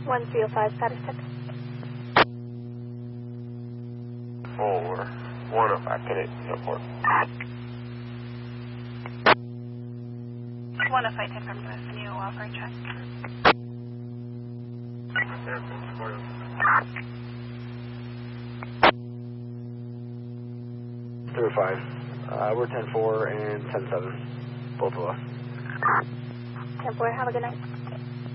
1305, status check. 4105, Cadet, report. 105, take from the new offering check. 305. We're 10-4 and 10-7, both of us. 10-4, have a good night.